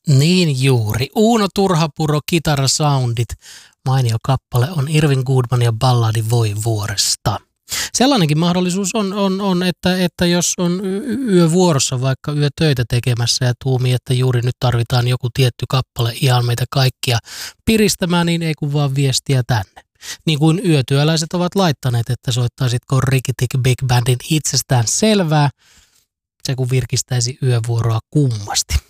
Niin juuri. Uuno Turhapuro, kitarasoundit. Mainio kappale on Irvin Goodman ja balladi Voi vuoresta. Sellainenkin mahdollisuus on että jos on yövuorossa vaikka yötöitä tekemässä ja tuumii, että juuri nyt tarvitaan joku tietty kappale ihan meitä kaikkia piristämään, niin ei kun vaan viestiä tänne. Niin kuin yötyöläiset ovat laittaneet, että soittaisitko Rikitik Big Bandin itsestään selvää, se kun virkistäisi yövuoroa kummasti.